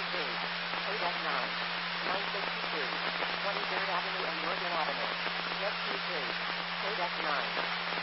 Code F9. 962. 23rd Avenue and Morgan Avenue. Jet Q3. Code F9.